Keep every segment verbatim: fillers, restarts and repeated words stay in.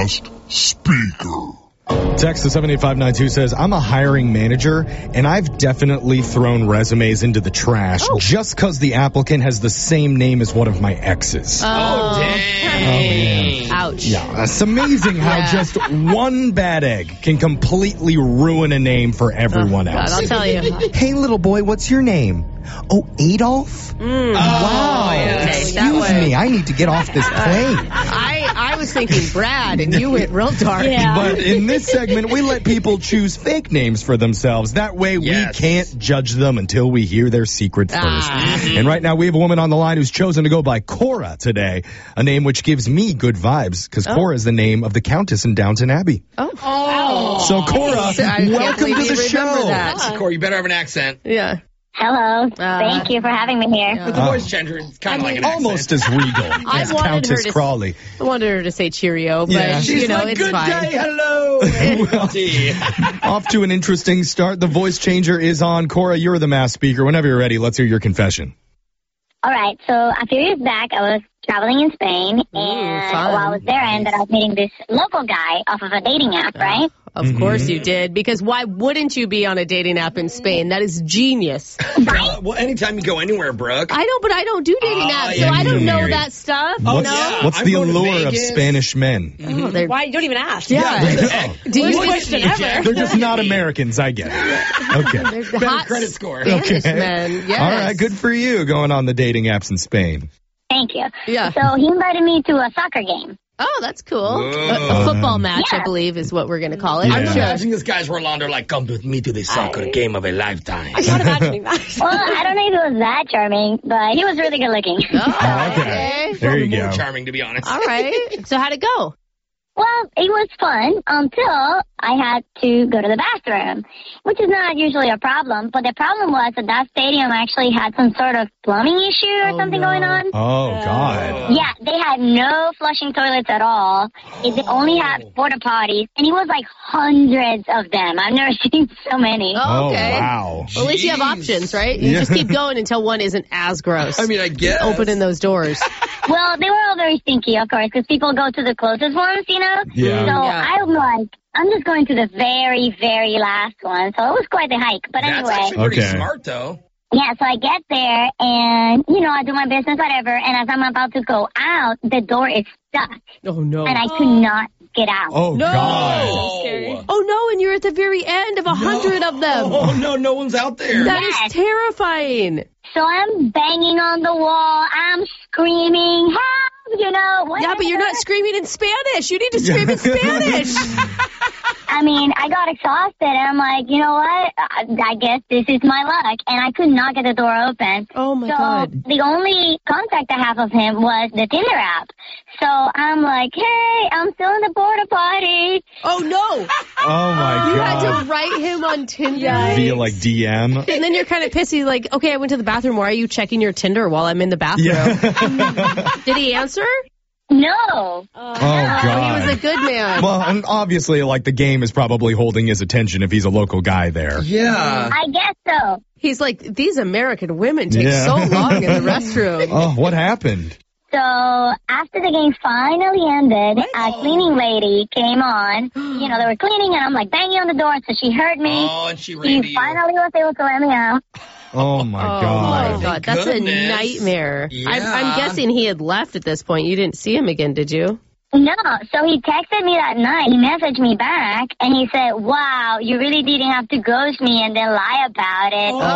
guest speaker. Text to seven eight five nine two says, I'm a hiring manager, and I've definitely thrown resumes into the trash oh. just because the applicant has the same name as one of my exes. Oh, oh dang. Oh, ouch. Yeah, it's amazing how yeah. just one bad egg can completely ruin a name for everyone oh, else. God, I'll tell you. Hey, little boy, what's your name? Oh, Adolf? Mm. Wow. Oh, yes. Excuse me, I need to get off this plane. I, I was thinking Brad, and you went real dark. Yeah. But in this segment, we let people choose fake names for themselves. That way, yes. we can't judge them until we hear their secret first. Ah. And right now, we have a woman on the line who's chosen to go by Cora today, a name which gives me good vibes, because oh. Cora is the name of the Countess in Downton Abbey. Oh. oh. So, Cora, welcome to the show. That. Cora, you better have an accent. Yeah. Hello. Uh, Thank you for having me here. Yeah. With the voice changer, it's kind of like an almost accent. as regal as Countess to, Crawley. I wanted her to say cheerio, but yeah. you know, like, it's good fine. Day, hello. well, off to an interesting start. The voice changer is on. Cora, you're the mass speaker. Whenever you're ready, let's hear your confession. All right. So a few years back, I was traveling in Spain, Ooh, and fun. while I was there, I ended up meeting this local guy off of a dating app, right? Of mm-hmm. course you did, because why wouldn't you be on a dating app in Spain? That is genius. Uh, well, anytime you go anywhere, Brooke. I know, but I don't do dating uh, apps, yeah, so I don't know married. that stuff. Oh, no? yeah. What's I'm the allure of Vegas. Spanish men? Mm-hmm. Oh, Why? You don't even ask. Yeah. yeah. Do you question ever? They're just not Americans, I get it. Okay. There's the hot credit score. Spanish Okay. men. Yes. All right, good for you going on the dating apps in Spain. Thank you. Yeah. So he invited me to a soccer game. Oh, that's cool. A, a football match, yeah. I believe, is what we're going to call it. Yeah. I'm sure. imagining this guy's Rolando like, come with me to the soccer I... game of a lifetime. I'm not imagining that. Well, I don't know if he was that charming, but he was really good looking. Oh, okay. okay. There you more go. charming, to be honest. All right. So how'd it go? Well, it was fun until I had to go to the bathroom, which is not usually a problem. But the problem was that that stadium actually had some sort of plumbing issue or oh, something no. going on. Oh, God. Yeah, they had no flushing toilets at all. They only had porta potties, and it was like hundreds of them. I've never seen so many. Oh, okay. Oh, wow. Well, at least you have options, right? You Yeah. just keep going until one isn't as gross. I mean, I guess. Opening those doors. Well, they were all very stinky, of course, because people go to the closest ones, you know? Yeah. So Yeah. I'm like, I'm just going to the very, very last one. So it was quite the hike. But That's anyway. actually pretty Okay. smart, though. Yeah, so I get there, and, you know, I do my business, whatever, and as I'm about to go out, the door is stuck, Oh, no. and I could not get out. Oh, No. God. Oh. Scary. Oh, no, and you're at the very end of a hundred of them. Oh, no, no one's out there. That Yes. is terrifying. So I'm banging on the wall, I'm screaming, help, you know, whatever. Yeah, but you're not screaming in Spanish. You need to scream in Spanish. I mean, I got exhausted, and I'm like, you know what? I, I guess this is my luck, and I could not get the door open. Oh, my so God. the only contact I have of him was the Tinder app. So I'm like, hey, I'm still in the porta potty. Oh, no. Oh, my You God. had to write him on Tinder. Via, like, D M. And then you're kind of pissy, like, okay, I went to the bathroom. Why are you checking your Tinder while I'm in the bathroom? Yeah. Did he answer? No. Oh, Oh, God. he was a good man. Well, and obviously, like, the game is probably holding his attention if he's a local guy there. Yeah. I guess so. He's like, these American women take Yeah. so long in the restroom. Oh, what happened? So after the game finally ended, a cleaning lady came on. You know, they were cleaning, and I'm like banging on the door, so she heard me. Oh, and she ran She to you. finally was able to let me out. Oh, my Oh, God. my God. That's goodness. a nightmare. Yeah. I'm, I'm guessing he had left at this point. You didn't see him again, did you? No, so he texted me that night. He messaged me back, and he said, wow, you really didn't have to ghost me and then lie about it. Oh,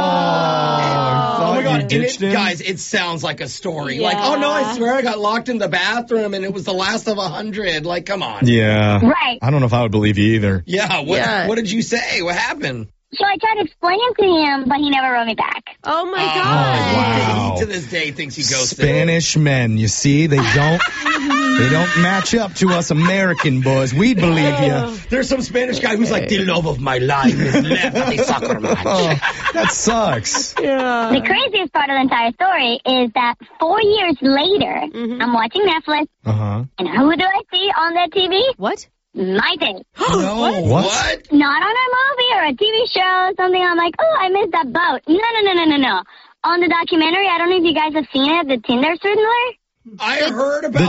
Oh, my you God. And ditched it, him? guys, it sounds like a story. Yeah. Like, oh, no, I swear I got locked in the bathroom, and it was the last of a hundred. Like, come on. Yeah. Right. I don't know if I would believe you either. Yeah, what, Yeah. what did you say? What happened? So I tried to explain it to him, but he never wrote me back. Oh, my Oh, God. wow. He to this day thinks he ghosted. Spanish men, you see, they don't they don't match up to us American boys. We believe you. There's some Spanish guy who's like, the love of my life is left at the soccer match. Oh, that sucks. Yeah. The craziest part of the entire story is that four years later, Mhm. I'm watching Netflix, Uh huh. and who do I see on that T V? What? My date. No, What? what? Not on a movie or a T V show or something. I'm like, oh, I missed that boat. No, no, no, no, no, no. On the documentary, I don't know if you guys have seen it, The Tinder Swindler. I heard about